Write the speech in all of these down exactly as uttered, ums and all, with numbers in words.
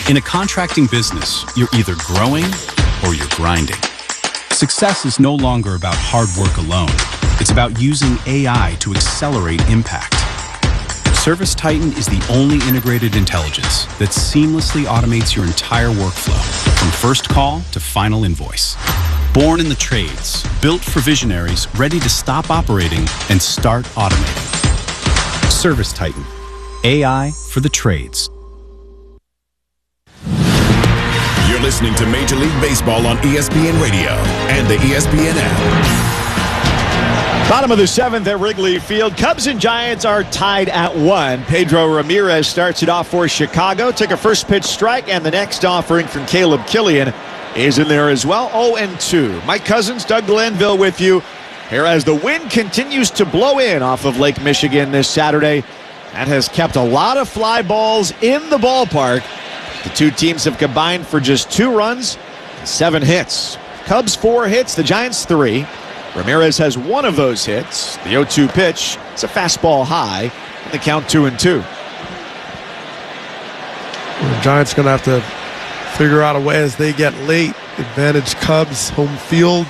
In a contracting business, you're either growing or you're grinding. Success is no longer about hard work alone. It's about using A I to accelerate impact. ServiceTitan is the only integrated intelligence that seamlessly automates your entire workflow, from first call to final invoice. Born in the trades, built for visionaries ready to stop operating and start automating. ServiceTitan, A I for the trades. You're listening to Major League Baseball on E S P N Radio and the E S P N app. Bottom of the seventh at Wrigley Field. Cubs and Giants are tied at one. Pedro Ramirez starts it off for Chicago. Took a first pitch strike, and the next offering from Caleb Killian is in there as well. oh and two. Mike Cousins, Doug Glanville with you here as the wind continues to blow in off of Lake Michigan this Saturday. That has kept a lot of fly balls in the ballpark. The two teams have combined for just two runs and seven hits. Cubs four hits, the Giants three. Ramirez has one of those hits. The oh two pitch, it's a fastball high, and the count two and two. The Giants going to have to figure out a way as they get late. Advantage Cubs home field.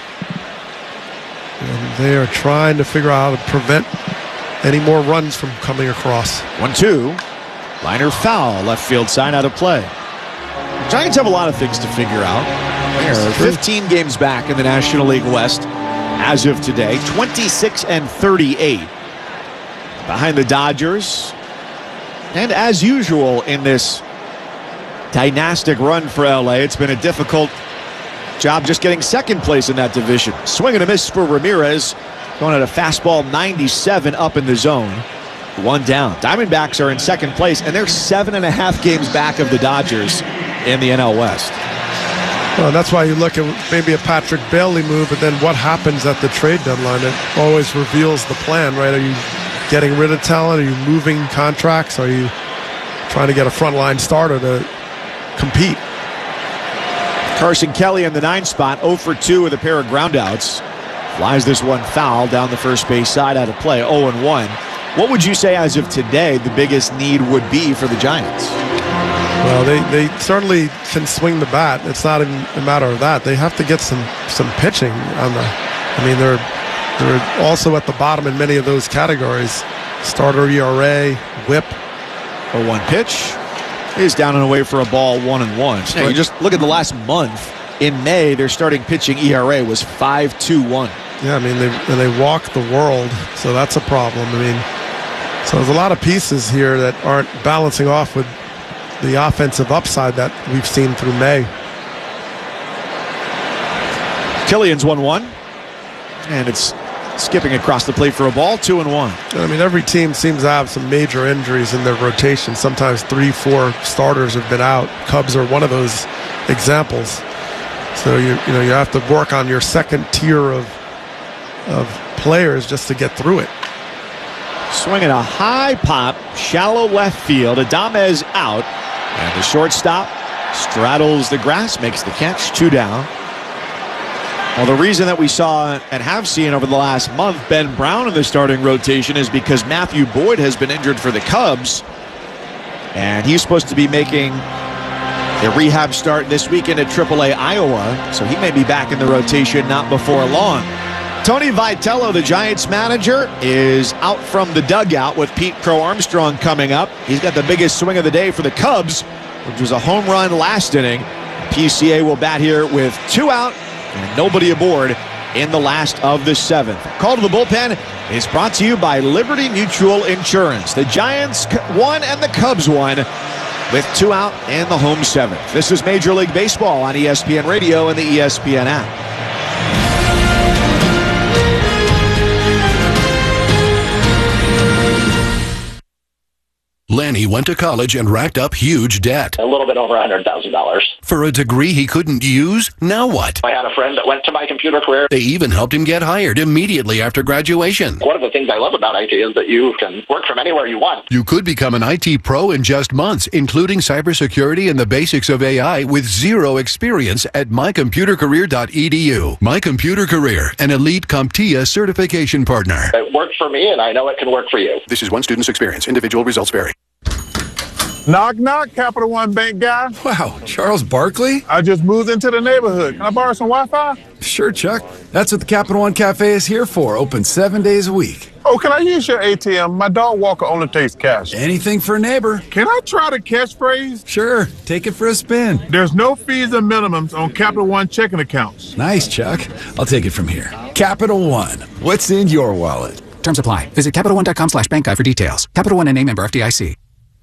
And they are trying to figure out how to prevent any more runs from coming across. one two. Liner foul, left field side out of play. The Giants have a lot of things to figure out. They're fifteen games back in the National League West as of today, twenty-six and thirty-eight behind the Dodgers. And as usual in this dynastic run for L A, it's been a difficult job just getting second place in that division. Swing and a miss for Ramirez, going at a fastball ninety-seven up in the zone. One down. Diamondbacks are in second place, and they're seven and a half games back of the Dodgers in the N L West. Well, that's why you look at maybe a Patrick Bailey move, but then what happens at the trade deadline? It always reveals the plan, right? Are you getting rid of talent? Are you moving contracts? Are you trying to get a frontline starter to compete? Carson Kelly in the nine spot, oh for two with a pair of groundouts. Flies this one foul down the first base side out of play, oh and one. What would you say as of today the biggest need would be for the Giants? Well, they, they certainly can swing the bat. It's not even a matter of that. They have to get some some pitching on the. I mean, they're they're also at the bottom in many of those categories. Starter E R A, whip. oh one pitch is down and away for a ball, one and one. So you just look at the last month. In May, their starting pitching E R A was five two one. Yeah, I mean, they and they walk the world, so that's a problem. I mean, so there's a lot of pieces here that aren't balancing off with the offensive upside that we've seen through May. Killian's one one, and it's skipping across the plate for a ball, two and one. I mean, every team seems to have some major injuries in their rotation. Sometimes three, four starters have been out. Cubs are one of those examples. So you you know you have to work on your second tier of of players just to get through it. Swinging a high pop, shallow left field. Adames out, and the shortstop straddles the grass, makes the catch, two down. Well, the reason that we saw and have seen over the last month Ben Brown in the starting rotation is because Matthew Boyd has been injured for the Cubs, and he's supposed to be making a rehab start this weekend at triple A Iowa, so he may be back in the rotation not before long. Tony Vitello, the Giants manager, is out from the dugout with Pete Crow Armstrong coming up. He's got the biggest swing of the day for the Cubs, which was a home run last inning. P C A will bat here with two out and nobody aboard in the last of the seventh. Call to the bullpen is brought to you by Liberty Mutual Insurance. The Giants won and the Cubs won with two out in the home seventh. This is Major League Baseball on E S P N Radio and the E S P N app. Lanny went to college and racked up huge debt. A little bit over one hundred thousand dollars. For a degree he couldn't use? Now what? I had a friend that went to My Computer Career. They even helped him get hired immediately after graduation. One of the things I love about I T is that you can work from anywhere you want. You could become an I T pro in just months, including cybersecurity and the basics of A I with zero experience at my computer career dot e d u. My Computer Career, an elite CompTIA certification partner. It worked for me, and I know it can work for you. This is one student's experience. Individual results vary. Knock, knock, Capital One Bank guy. Wow, Charles Barkley? I just moved into the neighborhood. Can I borrow some Wi-Fi? Sure, Chuck. That's what the Capital One Cafe is here for. Open seven days a week. Oh, can I use your A T M? My dog Walker only takes cash. Anything for a neighbor. Can I try the catchphrase? Sure. Take it for a spin. There's no fees and minimums on Capital One checking accounts. Nice, Chuck. I'll take it from here. Capital One. What's in your wallet? Terms apply. Visit Capital One dot com slash bank guide for details. Capital One N A member F D I C.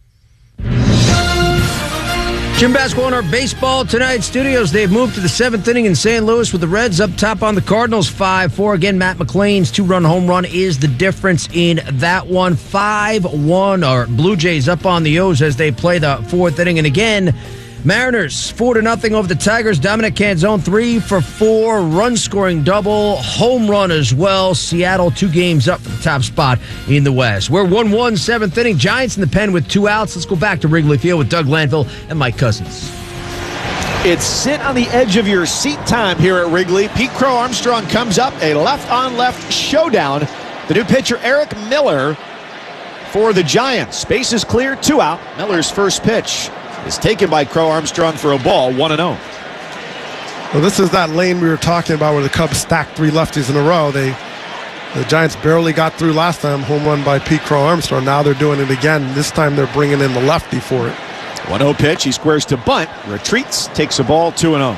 Jim Basketball in our baseball tonight studios. They've moved to the seventh inning in Saint Louis with the Reds up top on the Cardinals five four. Again, Matt McLain's two-run home run is the difference in that one. five one. Our Blue Jays up on the O's as they play the fourth inning. And again, Mariners four to nothing over the Tigers. Dominic Canzone three for four, run scoring double, home run as well. Seattle two games up for the top spot in the West. We're one one, seventh inning. Giants in the pen with two outs. Let's go back to Wrigley Field with Doug Lanville and Mike Cousins. It's sit on the edge of your seat time here at Wrigley. Pete Crow Armstrong comes up, a left-on-left showdown. The new pitcher, Eric Miller, for the Giants. Base is clear, two out. Miller's first pitch is taken by Crow Armstrong for a ball, one and oh. Well, this is that lane we were talking about where the Cubs stacked three lefties in a row. They, the Giants barely got through last time, home run by Pete Crow Armstrong. Now they're doing it again. This time they're bringing in the lefty for it. one oh pitch. He squares to bunt, retreats, takes a ball, two and oh.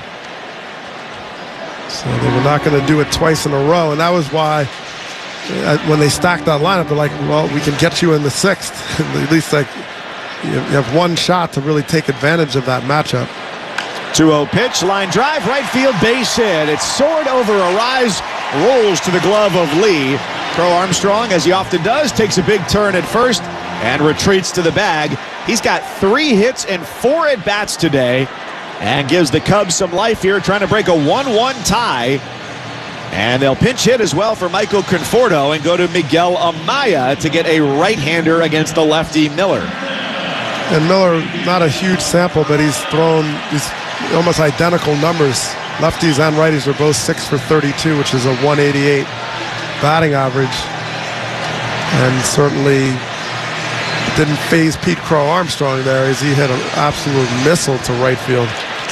So they were not going to do it twice in a row, and that was why uh, when they stacked that lineup, they're like, well, we can get you in the sixth. At least like you have one shot to really take advantage of that matchup. two oh pitch, line drive, right field, base hit. It's soared over a rise, rolls to the glove of Lee. Crow Armstrong, as he often does, takes a big turn at first and retreats to the bag. He's got three hits and four at-bats today and gives the Cubs some life here, trying to break a one one tie. And they'll pinch hit as well for Michael Conforto and go to Miguel Amaya to get a right-hander against the lefty Miller. And Miller, not a huge sample, but he's thrown these almost identical numbers. Lefties and righties are both six for thirty-two, which is a one eighty-eight batting average. And certainly didn't phase Pete Crow Armstrong there as he hit an absolute missile to right field.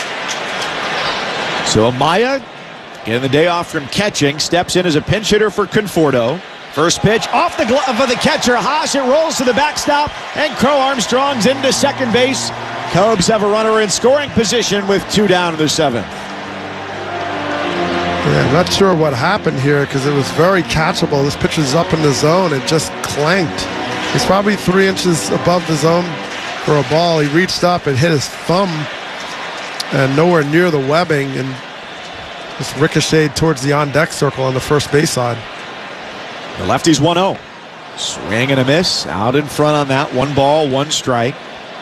So Amaya, getting the day off from catching, steps in as a pinch hitter for Conforto. First pitch off the glove of the catcher, Haas. It rolls to the backstop, and Crow Armstrong's into second base. Cubs have a runner in scoring position with two down in the seventh. Yeah, I'm not sure what happened here because it was very catchable. This pitch is up in the zone. It just clanked. He's probably three inches above the zone for a ball. He reached up and hit his thumb and nowhere near the webbing and just ricocheted towards the on-deck circle on the first base side. The lefty's one oh. Swing and a miss. Out in front on that. One ball, one strike.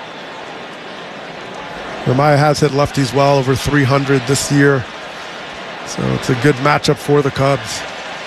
Amaya has hit lefties well over three hundred this year. So it's a good matchup for the Cubs.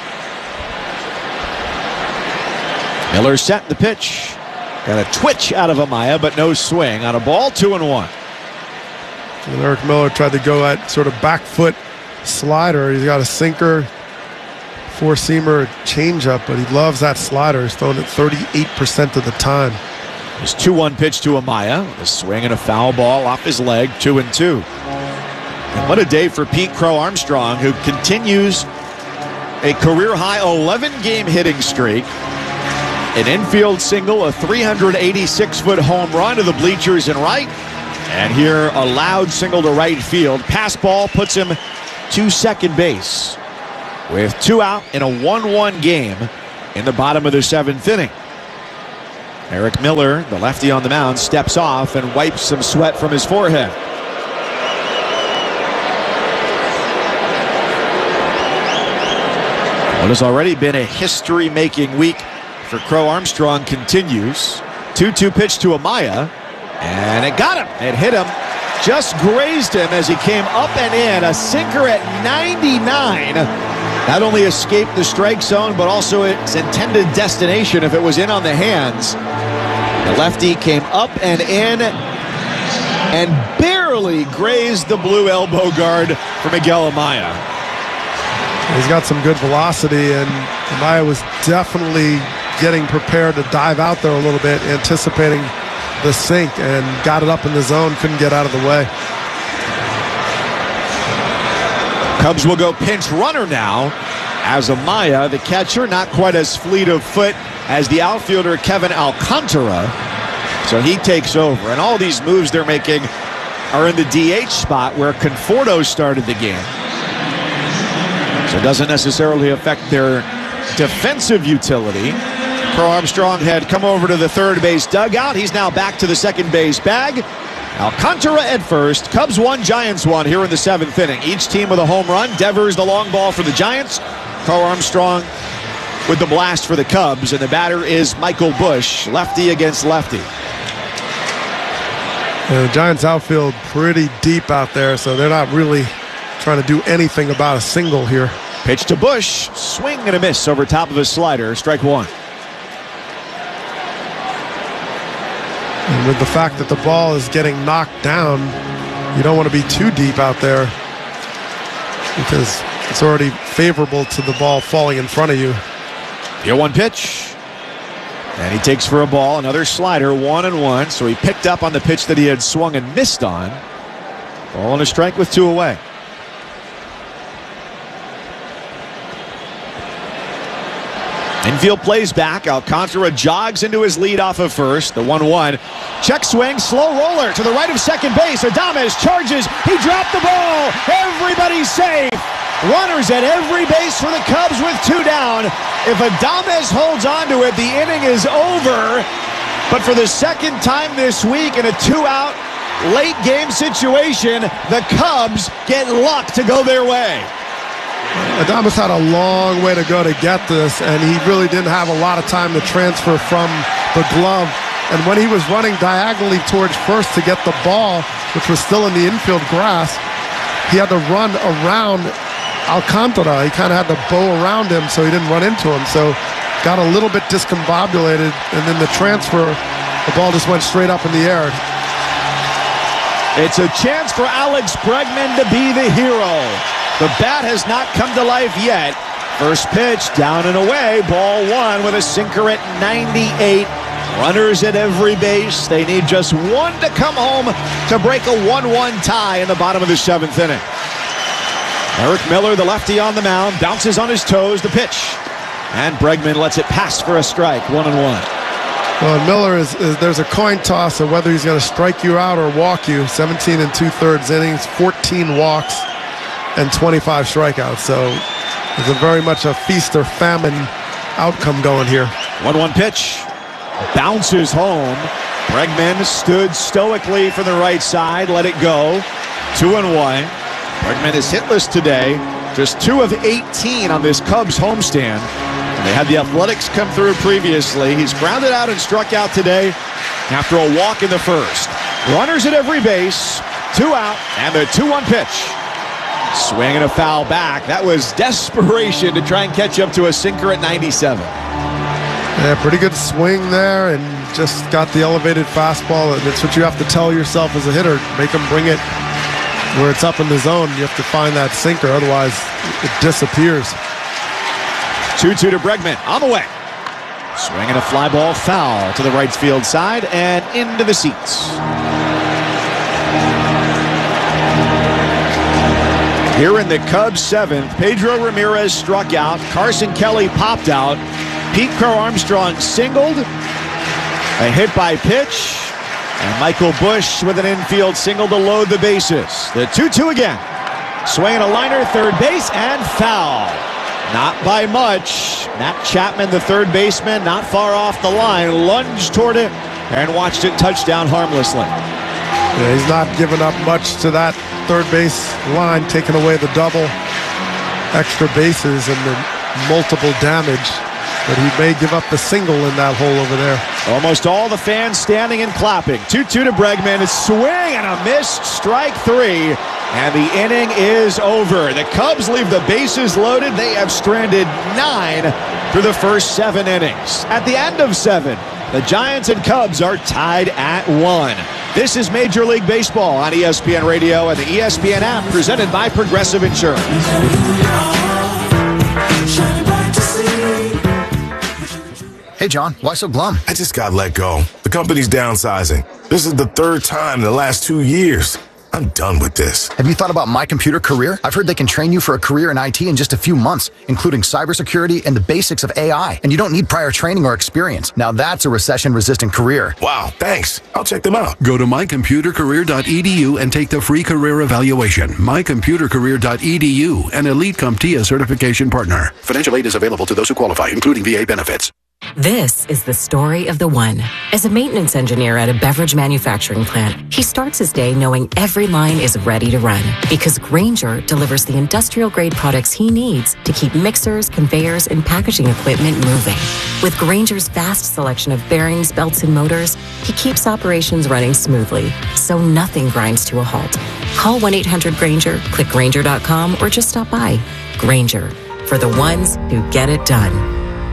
Miller set the pitch. Got a twitch out of Amaya, but no swing. On a ball, two and one. And Eric Miller tried to go at sort of back foot slider. He's got a sinker, four-seamer, changeup, but he loves that slider. He's throwing it thirty-eight percent of the time. His two one pitch to Amaya. A swing and a foul ball off his leg, two and two. And what a day for Pete Crow Armstrong, who continues a career-high eleven-game hitting streak. An infield single, a three hundred eighty-six foot home run to the bleachers in right. And here, a loud single to right field. Pass ball puts him to second base with two out in a one one game in the bottom of the seventh inning. Eric Miller, the lefty on the mound, steps off and wipes some sweat from his forehead. What has already been a history-making week for Crow Armstrong continues. two two pitch to Amaya, and it got him. It hit him, just grazed him as he came up and in. A sinker at ninety-nine. Not only escaped the strike zone, but also its intended destination if it was in on the hands. The lefty came up and in and barely grazed the blue elbow guard for Miguel Amaya. He's got some good velocity, and Amaya was definitely getting prepared to dive out there a little bit, anticipating the sink and got it up in the zone, couldn't get out of the way. Cubs will go pinch runner now as Amaya, the catcher, not quite as fleet of foot as the outfielder Kevin Alcantara. So he takes over. And all these moves they're making are in the D H spot where Conforto started the game. So it doesn't necessarily affect their defensive utility. Crow Armstrong had come over to the third base dugout. He's now back to the second base bag. Alcantara at first. Cubs one, Giants one here in the seventh inning. Each team with a home run. Devers the long ball for the Giants. Crow Armstrong with the blast for the Cubs. And the batter is Michael Busch, lefty against lefty. And the Giants outfield pretty deep out there, so they're not really trying to do anything about a single here. Pitch to Busch. Swing and a miss over top of his slider. Strike one. And with the fact that the ball is getting knocked down, you don't want to be too deep out there because it's already favorable to the ball falling in front of you. The oh one pitch. And he takes for a ball. Another slider, one and one. So he picked up on the pitch that he had swung and missed on. Ball and a strike with two away. Infield plays back. Alcantara jogs into his lead off of first. The one one. Check swing. Slow roller to the right of second base. Adames charges. He dropped the ball. Everybody's safe. Runners at every base for the Cubs with two down. If Adames holds on to it, the inning is over. But for the second time this week in a two-out late game situation, the Cubs get luck to go their way. Adames had a long way to go to get this, and he really didn't have a lot of time to transfer from the glove. And when he was running diagonally towards first to get the ball, which was still in the infield grass, he had to run around Alcantara. He kind of had to bow around him so he didn't run into him. So got a little bit discombobulated, and then the transfer, the ball just went straight up in the air. It's a chance for Alex Bregman to be the hero. The bat has not come to life yet. First pitch, down and away. Ball one with a sinker at ninety-eight. Runners at every base. They need just one to come home to break a one one tie in the bottom of the seventh inning. Eric Miller, the lefty on the mound, bounces on his toes. The pitch. And Bregman lets it pass for a strike. One and one. Well, Miller is, is there's a coin toss of whether he's going to strike you out or walk you. seventeen and two-thirds innings, fourteen walks, and twenty-five strikeouts. So it's a very much a feast or famine outcome going here. one one pitch. Bounces home. Bregman stood stoically for the right side. Let it go. Two and one. Bregman is hitless today. Just two of eighteen on this Cubs homestand. They had the Athletics come through previously. He's grounded out and struck out today after a walk in the first. Runners at every base. Two out. And the two one pitch. Swing and a foul back. That was desperation to try and catch up to a sinker at ninety-seven. Yeah, pretty good swing there, and just got the elevated fastball. And that's what you have to tell yourself as a hitter. Make them bring it where it's up in the zone. You have to find that sinker, otherwise it disappears. two two to Bregman on the way. Swing and a fly ball foul to the right field side and into the seats. Here in the Cubs seventh, Pedro Ramirez struck out. Carson Kelly popped out. Pete Crow Armstrong singled. A hit by pitch. And Michael Busch with an infield single to load the bases. The two two again. Swing and a liner, third base, and foul. Not by much. Matt Chapman, the third baseman, not far off the line, lunged toward it and watched it touch down harmlessly. Yeah, he's not giving up much to that third base line, taking away the double extra bases and the multiple damage. But he may give up the single in that hole over there. Almost all the fans standing and clapping. two two to Bregman. A swing and a miss. Strike three. And the inning is over. The Cubs leave the bases loaded. They have stranded nine through the first seven innings. At the end of seven, the Giants and Cubs are tied at one. This is Major League Baseball on E S P N Radio and the E S P N app, presented by Progressive Insurance. Hey, John, why so glum? I just got let go. The company's downsizing. This is the third time in the last two years. I'm done with this. Have you thought about My Computer Career? I've heard they can train you for a career in I T in just a few months, including cybersecurity and the basics of A I. And you don't need prior training or experience. Now that's a recession-resistant career. Wow, thanks. I'll check them out. Go to my computer career dot e d u and take the free career evaluation. my computer career dot e d u, an Elite CompTIA certification partner. Financial aid is available to those who qualify, including V A benefits. This is the story of the one. As a maintenance engineer at a beverage manufacturing plant, he starts his day knowing every line is ready to run because Grainger delivers the industrial-grade products he needs to keep mixers, conveyors, and packaging equipment moving. With Grainger's vast selection of bearings, belts, and motors, he keeps operations running smoothly, so nothing grinds to a halt. Call one eight hundred Grainger, click Grainger dot com, or just stop by. Grainger, for the ones who get it done.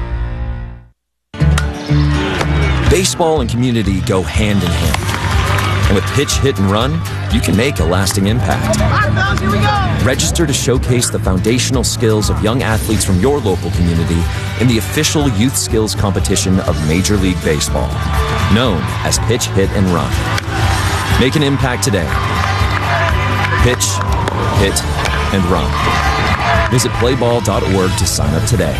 Baseball and community go hand in hand. And with Pitch, Hit, and Run, you can make a lasting impact. Here we go. Register to showcase the foundational skills of young athletes from your local community in the official youth skills competition of Major League Baseball, known as Pitch, Hit, and Run. Make an impact today. Pitch, Hit, and Run. Visit play ball dot org to sign up today.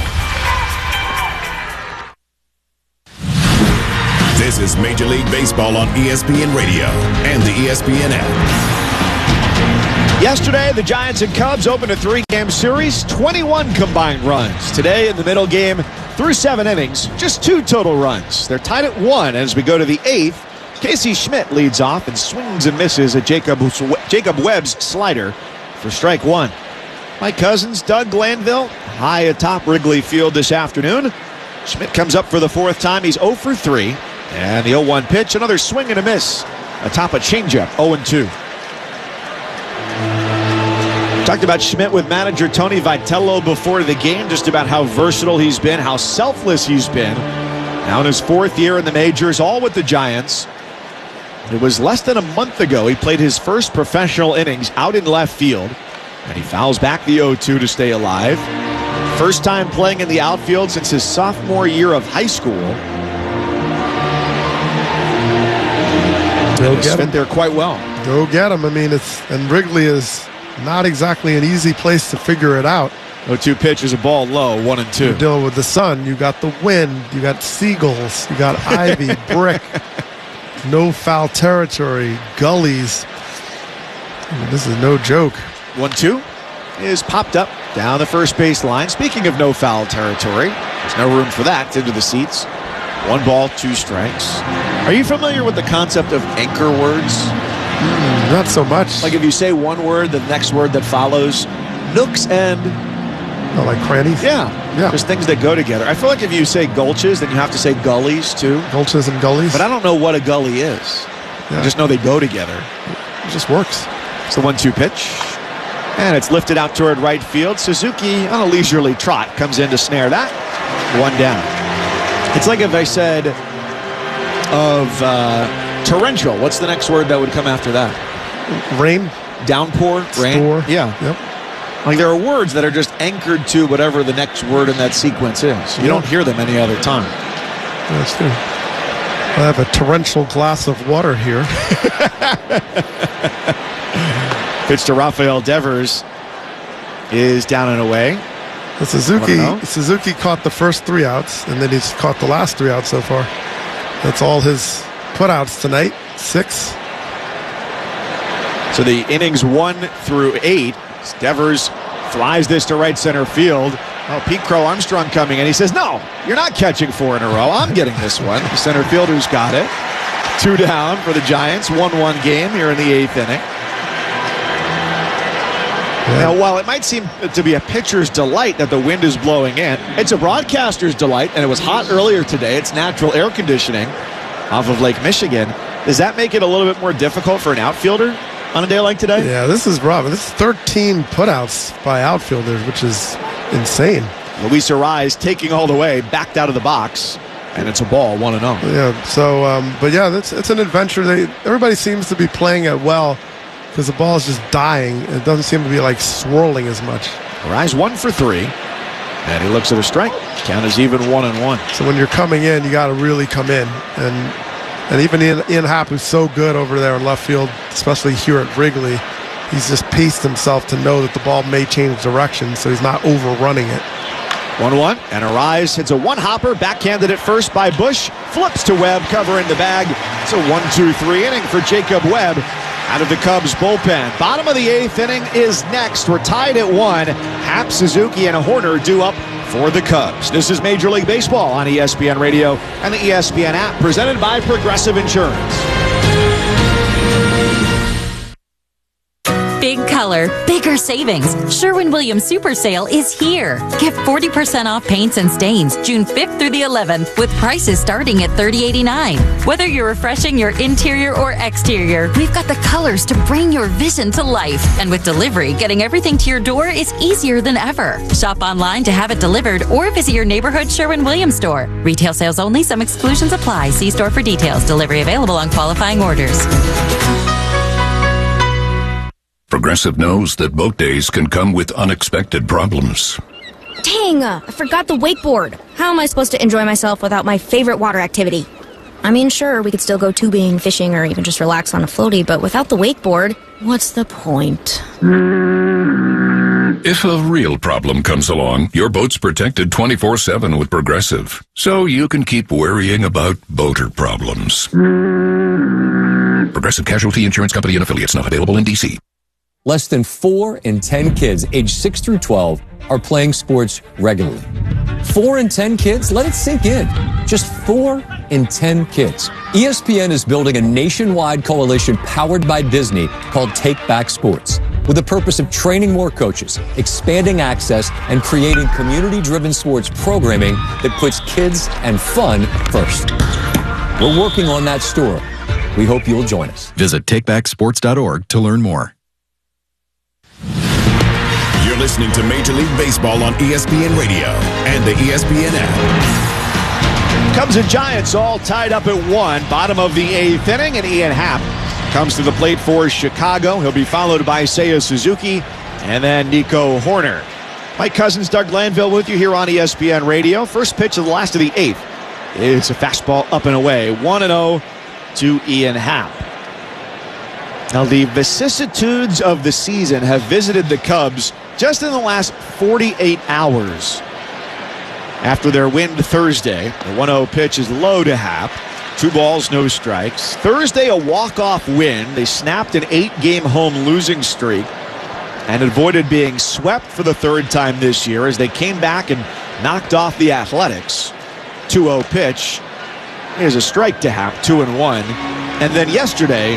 This is Major League Baseball on E S P N Radio and the E S P N app. Yesterday, the Giants and Cubs opened a three-game series, twenty-one combined runs. Today, in the middle game, through seven innings, just two total runs. They're tied at one as we go to the eighth. Casey Schmidt leads off and swings and misses at Jacob, Jacob Webb's slider for strike one. Mike Cousins, Doug Glanville, high atop Wrigley Field this afternoon. Schmidt comes up for the fourth time. He's oh for three. And the oh one pitch, another swing and a miss atop a changeup, oh and two. Talked about Schmidt with manager Tony Vitello before the game, just about how versatile he's been, how selfless he's been. Now in his fourth year in the majors, all with the Giants. It was less than a month ago he played his first professional innings out in left field, and he fouls back the oh two to stay alive. First time playing in the outfield since his sophomore year of high school. Go get him there quite well. Go get him. I mean, it's and Wrigley is not exactly an easy place to figure it out. oh two pitch is a ball low, one and two. You're dealing with the sun. You got the wind. You got seagulls. You got ivy, brick, no foul territory, gullies. I mean, this is no joke. one two is popped up down the first base line. Speaking of no foul territory, there's no room for that. It's into the seats. One ball, two strikes. Are you familiar with the concept of anchor words? Mm, not so much. Like if you say one word, the next word that follows, nooks and... Oh, like crannies? Yeah. Yeah. Just things that go together. I feel like if you say gulches, then you have to say gullies too. Gulches and gullies? But I don't know what a gully is. Yeah. I just know they go together. It just works. It's the one two pitch. And it's lifted out toward right field. Suzuki, on a leisurely trot, comes in to snare that. One down. It's like if I said of uh, torrential. What's the next word that would come after that? Rain. Downpour. Rain. Store. Yeah. Yep. Like there are words that are just anchored to whatever the next word in that sequence is. You yep. don't hear them any other time. That's true. I have a torrential glass of water here. Pitch to Rafael Devers is down and away. The Suzuki Suzuki caught the first three outs, and then he's caught the last three outs so far. That's all his putouts tonight. Six. So the innings one through eight, Devers flies this to right center field. Oh, Pete Crow Armstrong coming in. He says, no, you're not catching four in a row. I'm getting this one. The center fielder's got it. Two down for the Giants. one one game here in the eighth inning. Yeah. Now, while it might seem to be a pitcher's delight that the wind is blowing in, it's a broadcaster's delight, and it was hot earlier today. It's natural air conditioning off of Lake Michigan. Does that make it a little bit more difficult for an outfielder on a day like today? Yeah, this is rough. This is thirteen putouts by outfielders, which is insane. Luis Arraez taking all the way, backed out of the box, and it's a ball, one and oh. Yeah, so, um, but yeah, it's, it's an adventure. They, everybody seems to be playing it well, because the ball is just dying. It doesn't seem to be like swirling as much. Arraez one for three, and he looks at a strike. Count is even one and one. So when you're coming in, you got to really come in, and And even Ian, Ian Happ, who's so good over there in left field, especially here at Wrigley, he's just paced himself to know that the ball may change direction, so he's not overrunning it. one one, and Arise hits a one-hopper, backhanded at first by Bush, flips to Webb, covering the bag. It's a one two three inning for Jacob Webb out of the Cubs bullpen. Bottom of the eighth inning is next. We're tied at one. Happ, Suzuki, and Horner due up for the Cubs. This is Major League Baseball on E S P N Radio and the E S P N app, presented by Progressive Insurance. Big color, bigger savings. Sherwin-Williams Super Sale is here. Get forty percent off paints and stains June fifth through the eleventh with prices starting at thirty eighty-nine. Whether you're refreshing your interior or exterior, we've got the colors to bring your vision to life. And with delivery, getting everything to your door is easier than ever. Shop online to have it delivered or visit your neighborhood Sherwin-Williams store. Retail sales only. Some exclusions apply. See store for details. Delivery available on qualifying orders. Progressive knows that boat days can come with unexpected problems. Dang, uh, I forgot the wakeboard. How am I supposed to enjoy myself without my favorite water activity? I mean, sure, we could still go tubing, fishing, or even just relax on a floaty, but without the wakeboard, what's the point? If a real problem comes along, your boat's protected twenty-four seven with Progressive, so you can keep worrying about boater problems. Progressive Casualty Insurance Company and Affiliates, not available in D C. Less than four in ten kids aged six through twelve are playing sports regularly. Four in ten kids? Let it sink in. Just four in ten kids. E S P N is building a nationwide coalition powered by Disney called Take Back Sports, with the purpose of training more coaches, expanding access, and creating community-driven sports programming that puts kids and fun first. We're working on that story. We hope you'll join us. Visit take back sports dot org to learn more. You're listening to Major League Baseball on E S P N Radio and the E S P N app. Cubs and Giants all tied up at one. Bottom of the eighth inning, and Ian Happ comes to the plate for Chicago. He'll be followed by Seiya Suzuki and then Nico Horner. Mike Cousins, Doug Glanville with you here on E S P N Radio. First pitch of the last of the eighth. It's a fastball up and away. one and oh to Ian Happ. Now, the vicissitudes of the season have visited the Cubs just in the last forty-eight hours. After their win Thursday, the one oh pitch is low to Happ. Two balls, no strikes. Thursday, a walk-off win. They snapped an eight-game home losing streak and avoided being swept for the third time this year as they came back and knocked off the Athletics. two oh pitch. Here's a strike to Happ, two and one. And then yesterday,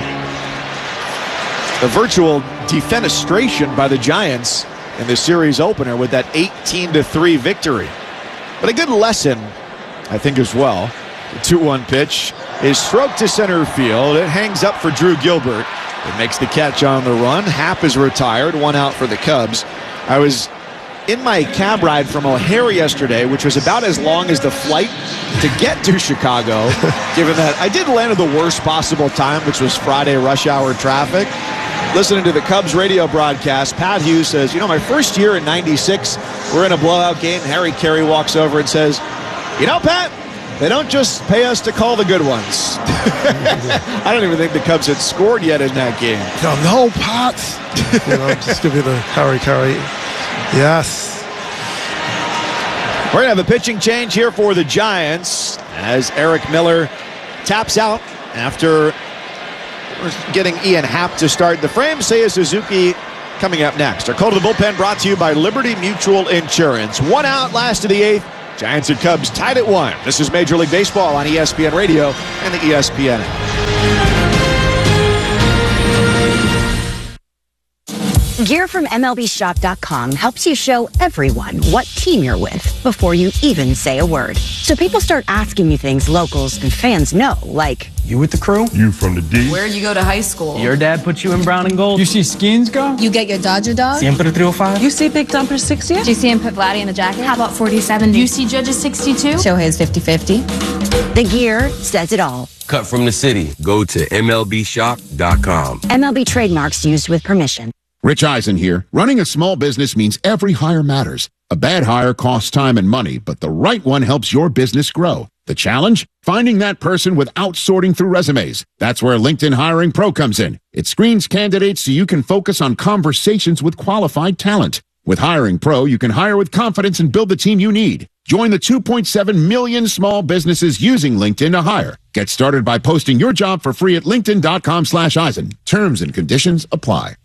a virtual defenestration by the Giants in the series opener with that eighteen to three victory. But a good lesson, I think, as well. The two one pitch is stroked to center field. It hangs up for Drew Gilbert. It makes the catch on the run. Happ is retired, one out for the Cubs. I was in my cab ride from O'Hare yesterday, which was about as long as the flight to get to Chicago, given that I did land at the worst possible time, which was Friday rush hour traffic. Listening to the Cubs radio broadcast, Pat Hughes says, you know, my first year in ninety-six, we're in a blowout game. Harry Carey walks over and says, you know, Pat, they don't just pay us to call the good ones. I don't even think the Cubs had scored yet in that game. No, no, Pat. You know, just give you the Harry Carey. Yes. We're going to have a pitching change here for the Giants as Eric Miller taps out after getting Ian Happ to start the frame. Seiya Suzuki coming up next. Our call to the bullpen brought to you by Liberty Mutual Insurance. One out, last of the eighth. Giants and Cubs tied at one. This is Major League Baseball on E S P N Radio and the E S P N app. Gear from M L B Shop dot com helps you show everyone what team you're with before you even say a word. So people start asking you things locals and fans know, like, you with the crew? You from the D? Where'd you go to high school? Your dad put you in brown and gold? You see Skins go? You get your Dodger dog? Siempre three oh five? You see Big Dumper sixty? Do you see him put Vladdy in the jacket? How about forty seventy? You see Judge's sixty-two? Shohei's fifty fifty. The gear says it all. Cut from the city. Go to M L B Shop dot com. M L B trademarks used with permission. Rich Eisen here. Running a small business means every hire matters. A bad hire costs time and money, but the right one helps your business grow. The challenge? Finding that person without sorting through resumes. That's where LinkedIn Hiring Pro comes in. It screens candidates so you can focus on conversations with qualified talent. With Hiring Pro, you can hire with confidence and build the team you need. Join the two point seven million small businesses using LinkedIn to hire. Get started by posting your job for free at linkedin.com slash Eisen. Terms and conditions apply.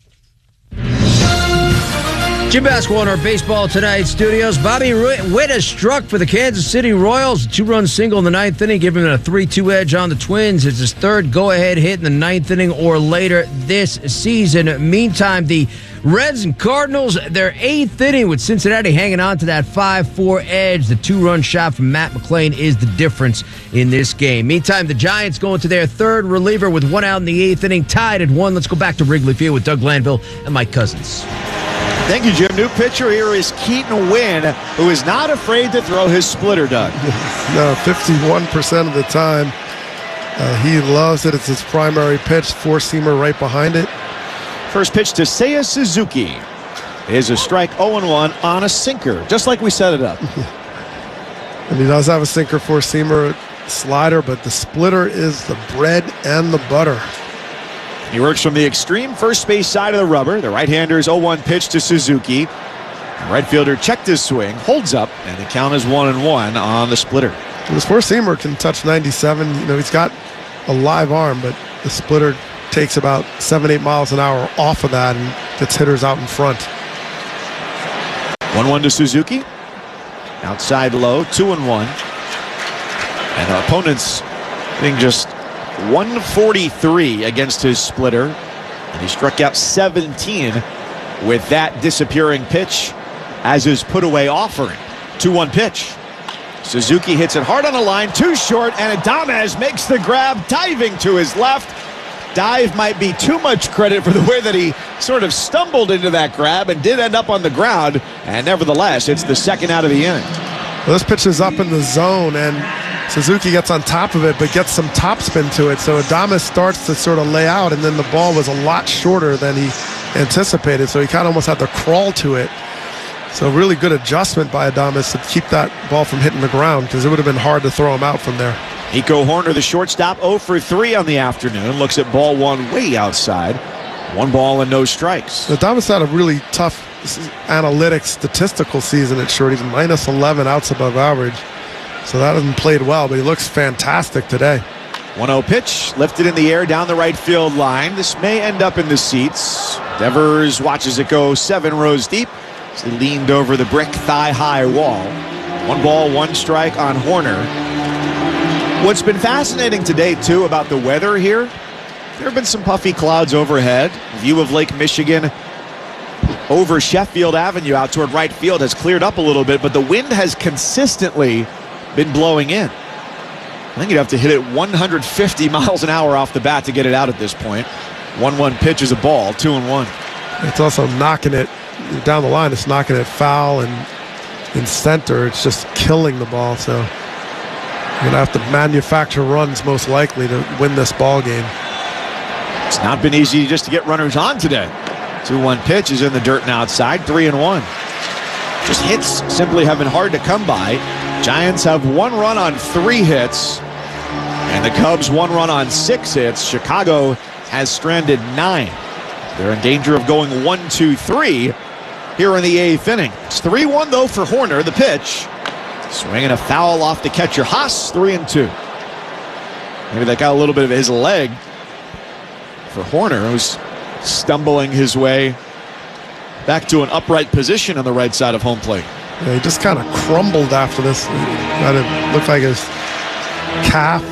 Jim Basketball in our Baseball Tonight studios. Bobby Witt has struck for the Kansas City Royals. A two-run single in the ninth inning, giving him a three two edge on the Twins. It's his third go-ahead hit in the ninth inning or later this season. Meantime, the Reds and Cardinals, their eighth inning with Cincinnati hanging on to that five four edge. The two-run shot from Matt McLain is the difference in this game. Meantime, the Giants going to their third reliever with one out in the eighth inning, tied at one. Let's go back to Wrigley Field with Doug Glanville and Mike Cousins. Thank you, Jim. New pitcher here is Keaton Winn, who is not afraid to throw his splitter, Doug. No, fifty-one percent of the time. Uh, he loves it. It's his primary pitch. Four-seamer right behind it. First pitch to Seiya Suzuki is a strike oh and one on a sinker, just like we set it up. And he does have a sinker, four-seamer, slider, but the splitter is the bread and the butter. He works from the extreme first base side of the rubber. The right-hander's oh one pitch to Suzuki. The right fielder checked his swing, holds up, and the count is one and one on the splitter. This four-seamer can touch ninety-seven. You know, he's got a live arm, but the splitter takes about seven, eight miles an hour off of that and gets hitters out in front. one one to Suzuki. Outside low, two and one. And our opponent's hitting just one forty-three against his splitter, and he struck out seventeen with that disappearing pitch as his put-away offering. two one pitch. Suzuki hits it hard on the line, too short, and Adames makes the grab, diving to his left. Dive might be too much credit for the way that he sort of stumbled into that grab and did end up on the ground, and nevertheless, it's the second out of the inning. Well, this pitch is up in the zone, and Suzuki gets on top of it, but gets some topspin to it. So Adames starts to sort of lay out, and then the ball was a lot shorter than he anticipated. So he kind of almost had to crawl to it. So really good adjustment by Adames to keep that ball from hitting the ground, because it would have been hard to throw him out from there. Nico Horner, the shortstop, oh for three on the afternoon. Looks at ball one way outside. One ball and no strikes. Adames had a really tough analytics statistical season at short. He's minus eleven outs above average. So that hasn't played well, but he looks fantastic today. one oh pitch, lifted in the air down the right field line. This may end up in the seats. Devers watches it go seven rows deep as he leaned over the brick thigh-high wall. One ball, one strike on Horner. What's been fascinating today, too, about the weather here, there have been some puffy clouds overhead. View of Lake Michigan over Sheffield Avenue out toward right field has cleared up a little bit, but the wind has consistently been blowing in. I think you'd have to hit it one hundred fifty miles an hour off the bat to get it out at this point. one one pitch is a ball, two and one. It's also knocking it down the line. It's knocking it foul, and in center, it's just killing the ball. So you're going to have to manufacture runs most likely to win this ball game. It's not been easy just to get runners on today. two one pitch is in the dirt and outside, three and one. Just hits simply have been hard to come by. Giants have one run on three hits, and the Cubs one run on six hits. Chicago has stranded nine. They're in danger of going one two three here in the eighth inning. It's three one though for Horner. The pitch, swinging a foul off the catcher Haas, three and two. Maybe that got a little bit of his leg for Horner, who's stumbling his way back to an upright position on the right side of home plate. Yeah, he just kind of crumbled after this. It looked like his calf.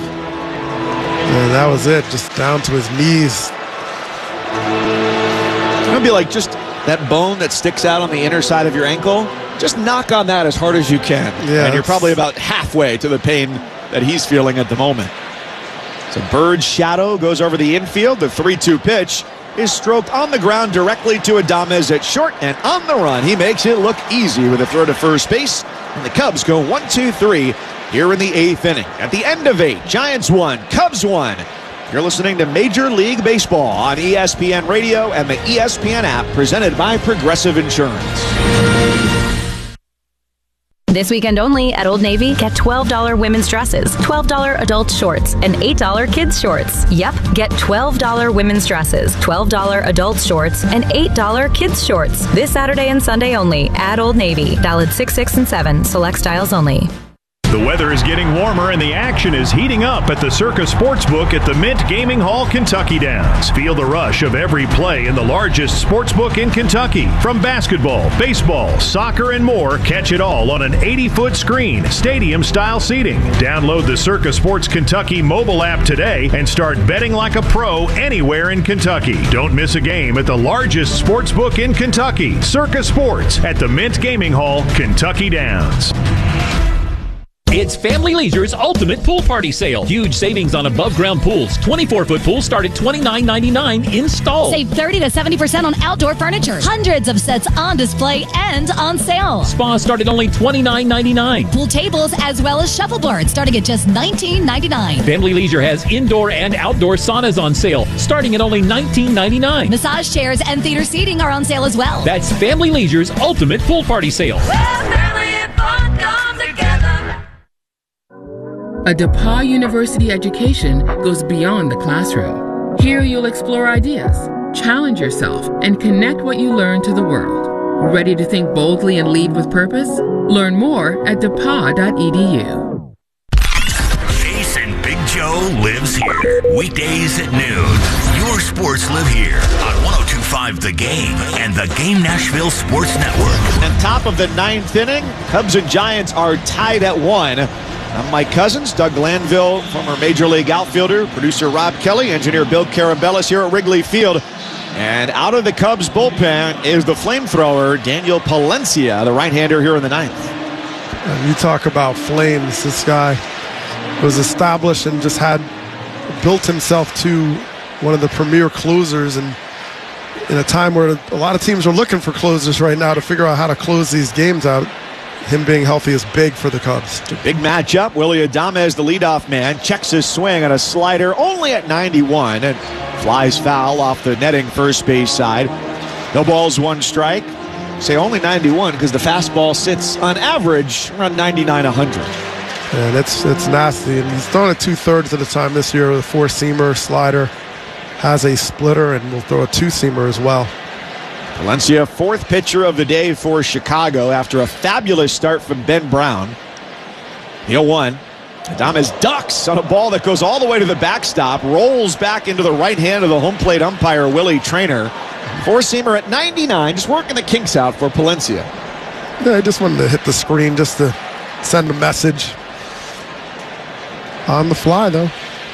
And that was it, just down to his knees. It's going to be like just that bone that sticks out on the inner side of your ankle. Just knock on that as hard as you can. Yeah, and you're probably about halfway to the pain that he's feeling at the moment. So Bird's shadow goes over the infield. The three two pitch is stroked on the ground directly to Adames at short, and on the run, he makes it look easy with a throw to first base, and the Cubs go one two three here in the eighth inning. At the end of eight, Giants one, Cubs one. You're listening to Major League Baseball on E S P N Radio and the E S P N app, presented by Progressive Insurance. This weekend only at Old Navy, get twelve dollars women's dresses, twelve dollars adult shorts, and eight dollars kids shorts. Yep, get twelve dollars women's dresses, twelve dollars adult shorts, and eight dollars kids shorts. This Saturday and Sunday only at Old Navy. Valid six, six, and seven. Select styles only. The weather is getting warmer and the action is heating up at the Circa Sportsbook at the Mint Gaming Hall, Kentucky Downs. Feel the rush of every play in the largest sportsbook in Kentucky. From basketball, baseball, soccer, and more, catch it all on an eighty-foot screen, stadium-style seating. Download the Circa Sports Kentucky mobile app today and start betting like a pro anywhere in Kentucky. Don't miss a game at the largest sportsbook in Kentucky, Circa Sports at the Mint Gaming Hall, Kentucky Downs. It's Family Leisure's Ultimate Pool Party Sale. Huge savings on above-ground pools. twenty-four foot pools start at twenty-nine ninety-nine installed. Save thirty to seventy percent on outdoor furniture. Hundreds of sets on display and on sale. Spas start at only twenty-nine ninety-nine. Pool tables as well as shuffleboards starting at just nineteen ninety-nine. Family Leisure has indoor and outdoor saunas on sale starting at only nineteen ninety-nine. Massage chairs and theater seating are on sale as well. That's Family Leisure's Ultimate Pool Party Sale. Well, family and fun come together. A DePauw University education goes beyond the classroom. Here you'll explore ideas, challenge yourself, and connect what you learn to the world. Ready to think boldly and lead with purpose? Learn more at D E P A W dot E D U. Jason Big Joe lives here. Weekdays at noon. Your sports live here on one oh two point five The Game and the Game Nashville Sports Network. And top of the ninth inning, Cubs and Giants are tied at one. I'm Mike Cousins, Doug Glanville, former Major League outfielder, producer Rob Kelly, engineer Bill Carabellis here at Wrigley Field. And out of the Cubs bullpen is the flamethrower, Daniel Palencia, the right-hander here in the ninth. And you talk about flames. This guy was established and just had built himself to one of the premier closers, and in a time where a lot of teams are looking for closers right now to figure out how to close these games out. Him being healthy is big for the Cubs. It's a big matchup. Willie Adames, the leadoff man, checks his swing on a slider only at ninety-one and flies foul off the netting first base side. No balls, one strike. Say only ninety-one because the fastball sits on average around ninety-nine, one hundred. And it's it's nasty. And he's thrown it two-thirds of the time this year with a four-seamer, slider, has a splitter, and will throw a two-seamer as well. Palencia, fourth pitcher of the day for Chicago after a fabulous start from Ben Brown. The oh one. Adames ducks on a ball that goes all the way to the backstop, rolls back into the right hand of the home plate umpire, Willie Traynor. Four-seamer at ninety-nine, just working the kinks out for Palencia. Yeah, I just wanted to hit the screen just to send a message. On the fly, though.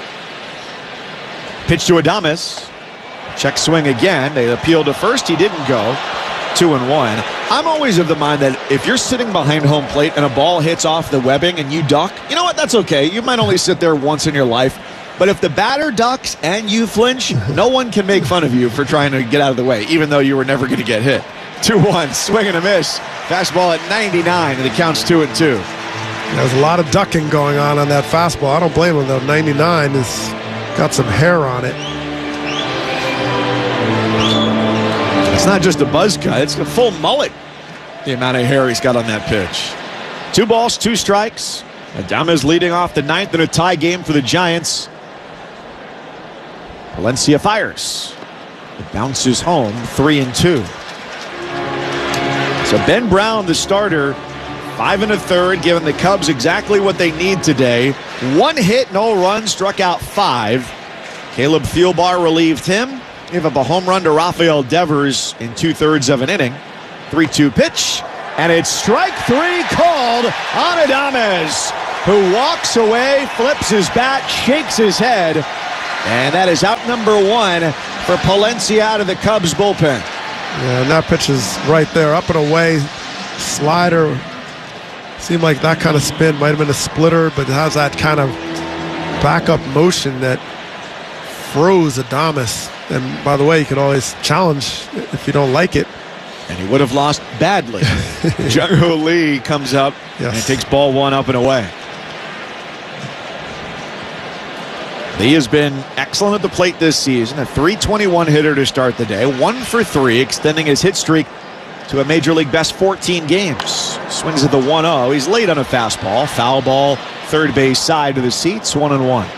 Pitch to Adames. Check swing again. They appealed to first. He didn't go. Two and one. I'm always of the mind that if you're sitting behind home plate and a ball hits off the webbing and you duck, you know what? That's okay. You might only sit there once in your life. But if the batter ducks and you flinch, no one can make fun of you for trying to get out of the way, even though you were never going to get hit. two one. Swing and a miss. Fastball at ninety-nine, and it counts two and two. There's a lot of ducking going on on that fastball. I don't blame him, though. ninety-nine has got some hair on it. It's not just a buzz cut, it's a full mullet, the amount of hair he's got on that pitch. Two balls, two strikes. Adames leading off the ninth in a tie game for the Giants. Palencia fires. It bounces home, three and two. So Ben Brown, the starter, five and a third, giving the Cubs exactly what they need today. One hit, no runs, struck out five. Caleb Thielbar relieved him. Gave up a home run to Rafael Devers in two-thirds of an inning. three two pitch, and it's strike three called on Adames, who walks away, flips his bat, shakes his head, and that is out number one for Palencia out of the Cubs bullpen. Yeah, and that pitch is right there, up and away, slider. Seemed like that kind of spin might have been a splitter, but it has that kind of backup motion that froze Adames. And by the way, you can always challenge if you don't like it. And he would have lost badly. Jung-Hoo Lee comes up yes. and takes ball one up and away. Lee has been excellent at the plate this season. A three twenty-one hitter to start the day. One for three, extending his hit streak to a Major League best fourteen games. Swings at the one oh. He's late on a fastball. Foul ball, third base side to the seats, one and one.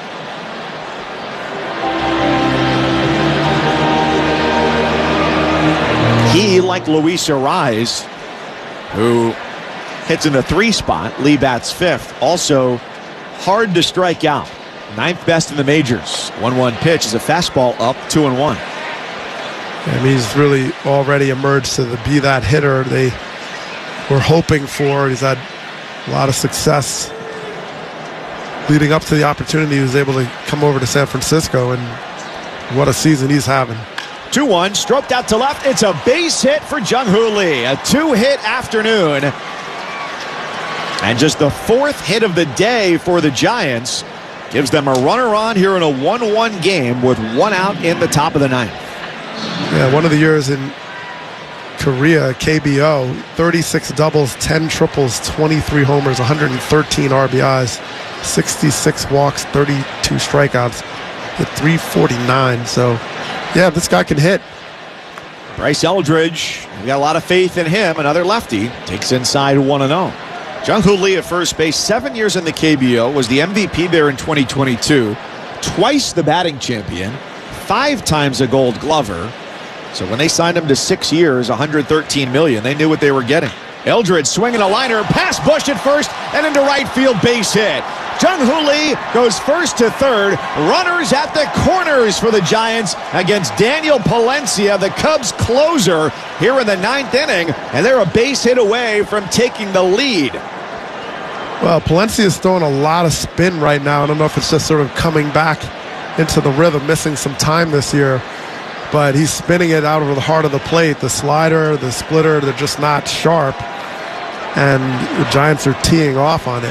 He, like Luis Arraez, who hits in the three spot, Lee bats fifth. Also hard to strike out. Ninth best in the majors. one one pitch is a fastball up, two and one. And he's really already emerged to the, be that hitter they were hoping for. He's had a lot of success leading up to the opportunity. He was able to come over to San Francisco, and what a season he's having. two one, stroked out to left. It's a base hit for Jung-Hoo Lee. A two-hit afternoon. And just the fourth hit of the day for the Giants gives them a runner on here in a one one game with one out in the top of the ninth. Yeah, one of the years in Korea, K B O, thirty-six doubles, ten triples, twenty-three homers, one hundred thirteen R B Is, sixty-six walks, thirty-two strikeouts, hit three forty-nine. So, yeah, this guy can hit. Bryce Eldridge, we got a lot of faith in him. Another lefty, takes inside one and oh. Jung-Hoo Lee at first base, seven years in the K B O, was the M V P there in twenty twenty-two, twice the batting champion, five times a Gold Glover. So when they signed him to six years, one hundred thirteen million dollars, they knew what they were getting. Eldridge swinging a liner, past Bush at first, and into right field, base hit. Jung-Hoo Lee goes first to third. Runners at the corners for the Giants against Daniel Palencia, the Cubs closer, here in the ninth inning, and they're a base hit away from taking the lead. Well, Palencia is throwing a lot of spin right now. I don't know if it's just sort of coming back into the rhythm, missing some time this year, but he's spinning it out over the heart of the plate. The slider, the splitter, they're just not sharp, and the Giants are teeing off on it.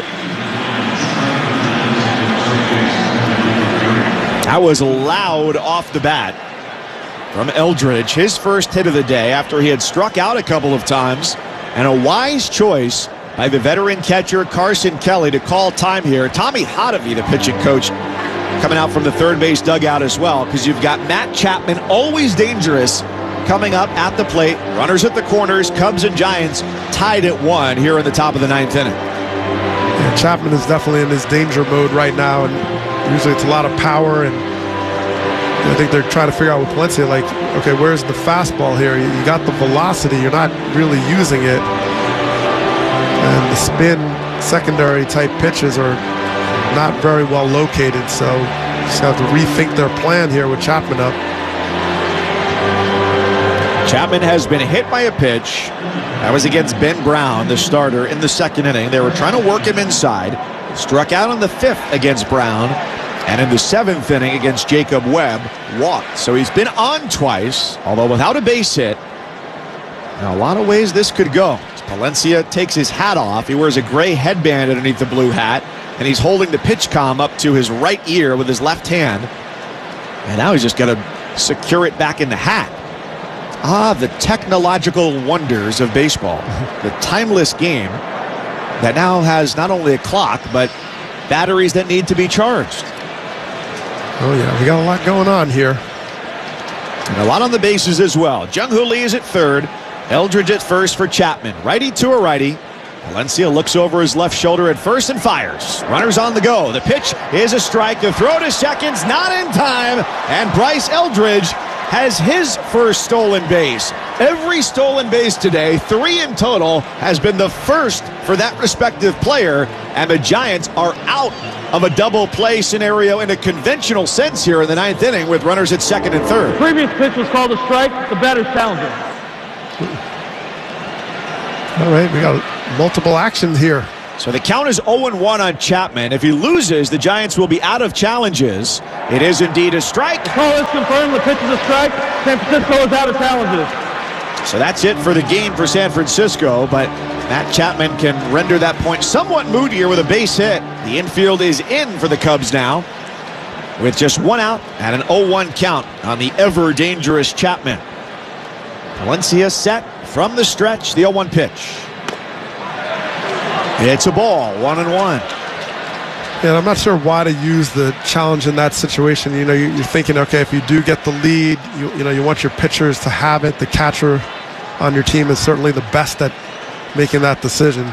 That was loud off the bat from Eldridge. His first hit of the day after he had struck out a couple of times, and a wise choice by the veteran catcher Carson Kelly to call time here. Tommy Hotovy, the pitching coach, coming out from the third base dugout as well, because you've got Matt Chapman, always dangerous, coming up at the plate. Runners at the corners. Cubs and Giants tied at one here in the top of the ninth inning. Yeah, Chapman is definitely in his danger mode right now, and usually it's a lot of power, and I think they're trying to figure out with Palencia, like, okay, where's the fastball here? You got the velocity, you're not really using it. And the spin secondary type pitches are not very well located, so just have to rethink their plan here with Chapman up. Chapman has been hit by a pitch. That was against Ben Brown, the starter, in the second inning. They were trying to work him inside. Struck out on the fifth against Brown. And in the seventh inning against Jacob Webb, walked. So he's been on twice, although without a base hit. Now, a lot of ways this could go. Palencia takes his hat off. He wears a gray headband underneath the blue hat, and he's holding the pitch comm up to his right ear with his left hand. And now he's just got to secure it back in the hat. Ah, the technological wonders of baseball. The timeless game that now has not only a clock, but batteries that need to be charged. Oh, yeah, we got a lot going on here. And a lot on the bases as well. Jung-Hoo Lee is at third. Eldridge at first for Chapman. Righty to a righty. Palencia looks over his left shoulder at first and fires. Runners on the go. The pitch is a strike. The throw to second's not in time. And Bryce Eldridge has his first stolen base. Every stolen base today, three in total, has been the first for that respective player. And the Giants are out of a double play scenario in a conventional sense here in the ninth inning with runners at second and third. The previous pitch was called a strike. The batter's challenging. All right, we got multiple actions here. So the count is oh and one on Chapman. If he loses, the Giants will be out of challenges. It is indeed a strike. The call is confirmed. The pitch is a strike. San Francisco is out of challenges. So that's it for the game for San Francisco, but Matt Chapman can render that point somewhat moodier with a base hit. The infield is in for the Cubs now with just one out and an oh one count on the ever-dangerous Chapman. Palencia set from the stretch, the oh one pitch. It's a ball, one and one. And I'm not sure why to use the challenge in that situation. You know, you're thinking, okay, if you do get the lead, you, you know, you want your pitchers to have it. The catcher on your team is certainly the best at making that decision.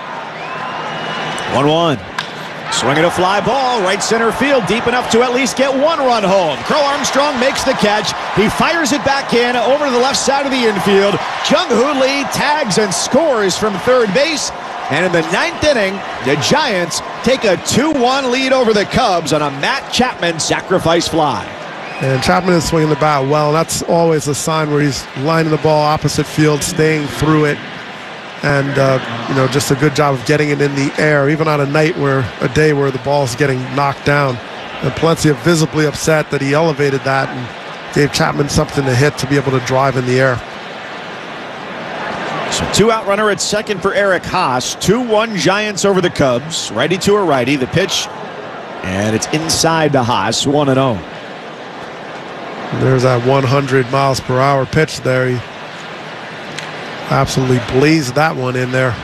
one one. Swinging a fly ball, right center field, deep enough to at least get one run home. Crow Armstrong makes the catch. He fires it back in over to the left side of the infield. Jung-Hoo Lee tags and scores from third base. And in the ninth inning, the Giants take a two one lead over the Cubs on a Matt Chapman sacrifice fly. And Chapman is swinging the bat well. That's always a sign where he's lining the ball opposite field, staying through it. And, uh, you know, just a good job of getting it in the air, even on a night where, a day where the ball's getting knocked down. And Palencia visibly upset that he elevated that and gave Chapman something to hit to be able to drive in the air. So two-out runner at second for Eric Haas. two one Giants over the Cubs. Righty to a righty. The pitch, and it's inside to Haas, one and oh. There's that one hundred miles per hour pitch there. He absolutely blazed that one in there.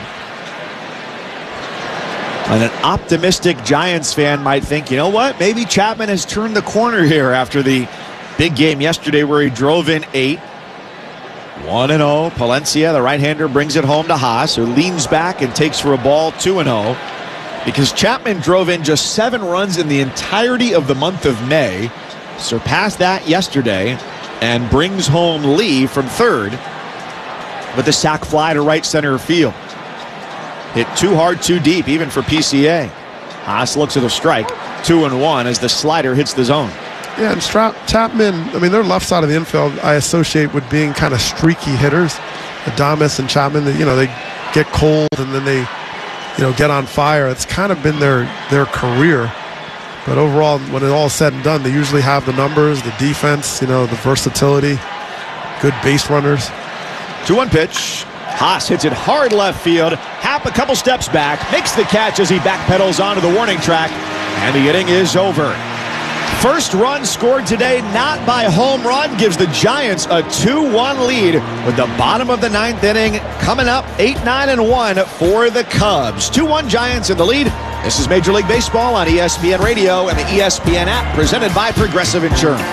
And an optimistic Giants fan might think, you know what, maybe Chapman has turned the corner here after the big game yesterday where he drove in eight. one and oh. Palencia, the right-hander, brings it home to Haas, who leans back and takes for a ball, two and oh. Because Chapman drove in just seven runs in the entirety of the month of May, surpassed that yesterday, and brings home Lee from third with a sac fly to right center field. Hit too hard, too deep, even for P C A. Haas looks at a strike, two and one, as the slider hits the zone. Yeah, and Stra- Chapman, I mean, their left side of the infield I associate with being kind of streaky hitters. Adames and Chapman, you know, they get cold and then they, you know, get on fire. It's kind of been their, their career. But overall, when it all is said and done, they usually have the numbers, the defense, you know, the versatility, good base runners. two one pitch. Haas hits it hard left field. Happ a couple steps back, makes the catch as he backpedals onto the warning track, and the inning is over. First run scored today, not by home run, gives the Giants a two one lead with the bottom of the ninth inning coming up eight nine and one for the Cubs. two one Giants in the lead. This is Major League Baseball on E S P N Radio and the E S P N app, presented by Progressive Insurance.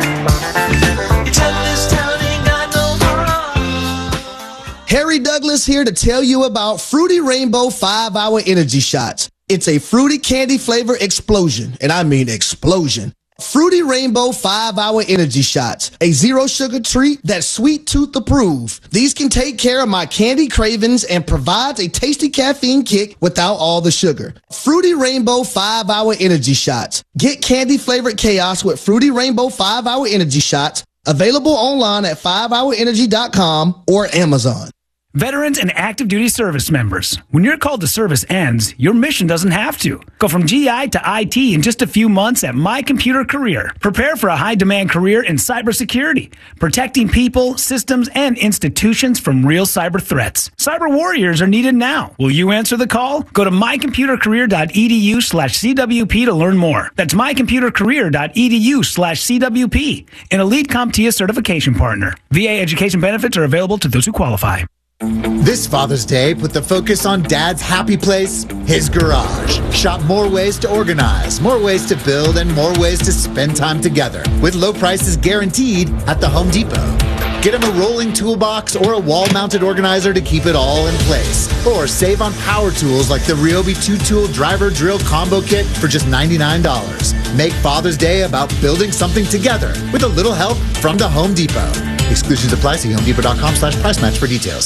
Harry Douglas here to tell you about Fruity Rainbow five hour Energy Shots. It's a fruity candy flavor explosion, and I mean explosion. Fruity Rainbow five hour Energy Shots, a zero sugar treat that's sweet tooth approved. These can take care of my candy cravings and provides a tasty caffeine kick without all the sugar. Fruity Rainbow five hour Energy Shots. Get candy flavored chaos with Fruity Rainbow five hour Energy Shots. Available online at five hour energy dot com or Amazon. Veterans and active duty service members, when your call to service ends, your mission doesn't have to. Go from G I to I T in just a few months at My Computer Career. Prepare for a high-demand career in cybersecurity, protecting people, systems, and institutions from real cyber threats. Cyber warriors are needed now. Will you answer the call? Go to my computer career dot e d u slash c w p to learn more. That's my computer career dot e d u slash c w p, an elite CompTIA certification partner. V A education benefits are available to those who qualify. This Father's Day, put the focus on Dad's happy place, his garage. Shop more ways to organize, more ways to build, and more ways to spend time together. With low prices guaranteed at the Home Depot. Get him a rolling toolbox or a wall-mounted organizer to keep it all in place. Or save on power tools like the Ryobi two-tool driver drill combo kit for just ninety-nine dollars. Make Father's Day about building something together with a little help from the Home Depot. Exclusions apply. See home depot dot com slash price match for details.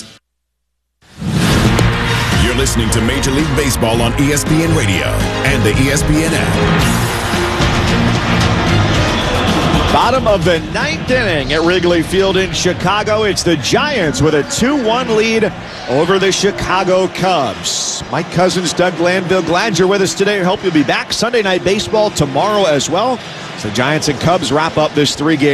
You're listening to Major League Baseball on E S P N Radio and the E S P N app. Bottom of the ninth inning at Wrigley Field in Chicago. It's the Giants with a two one lead over the Chicago Cubs. Mike Cousins, Doug Glanville, glad you're with us today. I hope you'll be back Sunday Night Baseball tomorrow as well. So Giants and Cubs wrap up this three-game